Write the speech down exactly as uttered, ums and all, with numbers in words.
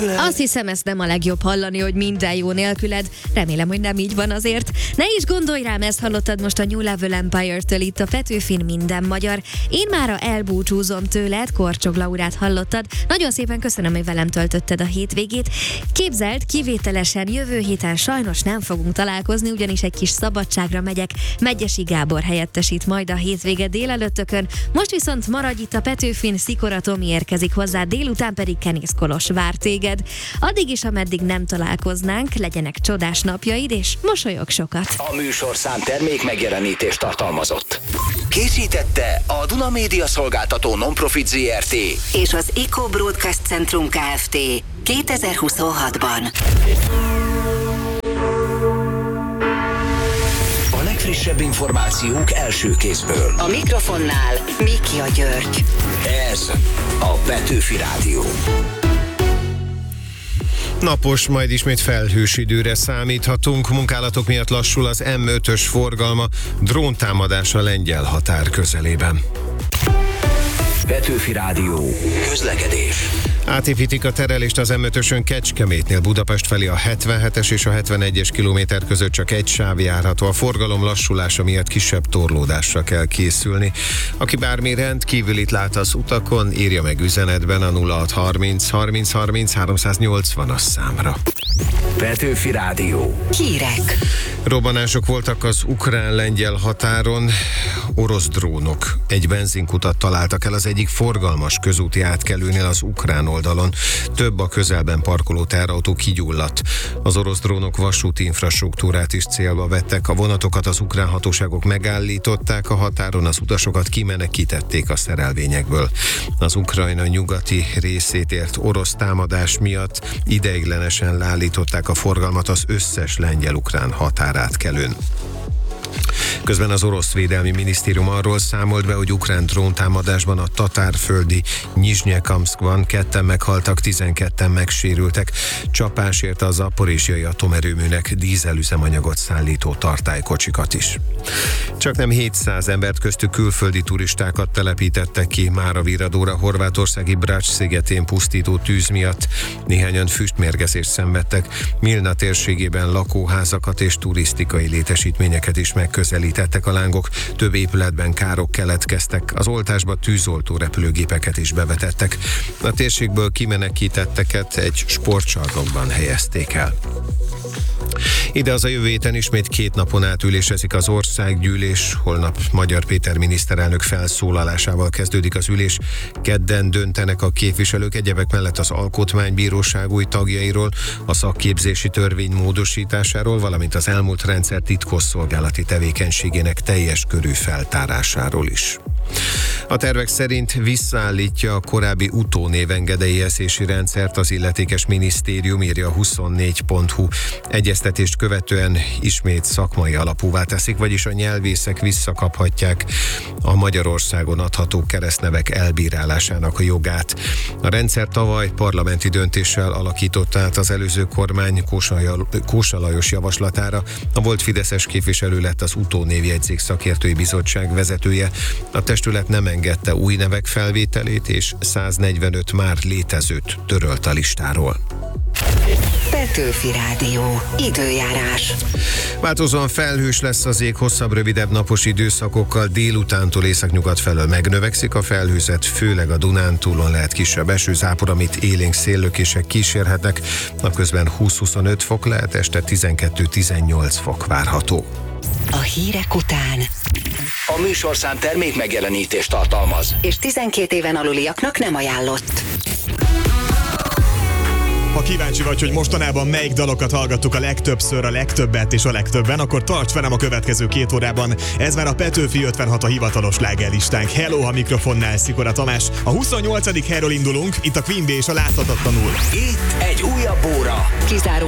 nélküled? Azt hiszem, ezt nem a legjobb hallani, hogy minden jó nélküled. Remélem, hogy nem így van azért. Ne is gondolj rám, ezt hallottad most a New Level Empire-től itt a Petőfin Minden Magyar. Én mára elbúcsúzom tőled, Korcsog Laurát hallottad. Nagyon szépen köszönöm, hogy velem töltötted a hétvégét. Képzeld, kivételesen jövő héten sajnos nem fogunk találkozni, ugyanis egy kis szabadságra megyek. Megyesi Gábor helyettesít majd a hétvége délelőttökön. Most viszont maradj itt a Petőfin, Szikora Tomi érkezik hozzá, délután pedig Kenész Kolos vár téged. Addig is, ameddig nem találkoznánk, legyenek csodás napjaid, és mosolyog sokat. A műsorszám termék megjelenítést tartalmazott. Készítette a Duna Média Szolgáltató Nonprofit zé er té és az Eco Broadcast Centrum Kft. kétezer-huszonhatban. A legfrissebb információk első kézből. A mikrofonnál Mikja György. Ez a Petőfi Rádió. Napos, majd ismét felhős időre számíthatunk. Munkálatok miatt lassul az em ötös forgalma, dróntámadás a lengyel határ közelében. Petőfi Rádió. Közlekedés. Átépítik a terelést az em ötösön Kecskemétnél Budapest felé a hetvenhetes és a hetvenegyes kilométer között csak egy sáv járható. A forgalom lassulása miatt kisebb torlódásra kell készülni. Aki bármi rendkívülit lát az utakon, írja meg üzenetben a nulla hat harminc harminc harminc háromszáznyolcvanas számra. Petőfi Rádió. Hírek. Robbanások voltak az ukrán-lengyel határon. Orosz drónok egy benzinkutat találtak el az egyik forgalmas közúti átkelőnél az ukrán oldalon. Több a közelben parkoló teherautó kigyulladt. Az orosz drónok vasúti infrastruktúrát is célba vettek. A vonatokat az ukrán hatóságok megállították a határon, az utasokat kimenekítették a szerelvényekből. Az Ukrajna nyugati részét ért orosz támadás miatt ideiglenesen leállították a forgalmat az összes lengyel-ukrán határátkelőn. Közben az orosz védelmi minisztérium arról számolt be, hogy ukrán dróntámadásban a tatárföldi Nyizsnyekamszkban ketten meghaltak, tizenketten megsérültek. Csapásért a zaporizsjai atomerőműnek dízelüzemanyagot szállító tartálykocsikat is. Csaknem hétszáz embert, köztük külföldi turistákat telepítettek ki Máraviradóra, horvátországi Brač szigetén pusztító tűz miatt. Néhányan füstmérgezést szenvedtek. Milna térségében lakóházakat és turisztikai létesítményeket is megközelítettek a lángok. Több épületben károk keletkeztek, az oltásba tűzoltó repülőgépeket is bevetettek. A térségből kimenekítetteket egy sportcsarnokban helyezték el. Ide az a jövő héten ismét két napon át ülésezik az országgyűlés. Holnap Magyar Péter miniszterelnök felszólalásával kezdődik az ülés. Kedden döntenek a képviselők egyebek mellett az Alkotmánybíróság új tagjairól, a szakképzési törvény módosításáról, valamint az elmúlt rendszer titkosszolgálati tevékenységének teljes körű feltárásáról is. A tervek szerint visszaállítja a korábbi utónévengedélyezési rendszert az illetékes minisztérium, írja a huszonnégy pont hu. Egyeztetést követően ismét szakmai alapúvá teszik, vagyis a nyelvészek visszakaphatják a Magyarországon adható keresztnevek elbírálásának a jogát. A rendszer tavaly parlamenti döntéssel alakított át az előző kormány Kósa Lajos javaslatára. A volt fideszes képviselő lett az utónévjegyzék szakértői bizottság vezetője. A testület nem engedte új nevek felvételét, és száznegyvenöt már létezőt törölt a listáról. Petőfi Rádió. Időjárás. Változóan felhős lesz az ég, hosszabb, rövidebb napos időszakokkal, délutántól északnyugat felől megnövekszik a felhőzet, főleg a Dunántúlon lehet kisebb esőzápor, amit élénk széllökések kísérhetnek. Napközben húsz-huszonöt fok lehet, este tizenkettő-tizennyolc fok várható. A hírek után A műsorszám termék megjelenítést tartalmaz, és tizenkét éven aluliaknak nem ajánlott. Ha kíváncsi vagy, hogy mostanában melyik dalokat hallgattuk a legtöbbször, a legtöbbet és a legtöbben, akkor tarts velem a következő két órában. Ez már a Petőfi ötvenhat a hivatalos slágerlistánk. Hello, a mikrofonnál Szikora Tamás. A huszonnyolcadik helyről indulunk, itt a Queen Bee és a Láthatatlanul. itt egy újabb óra. Kizáró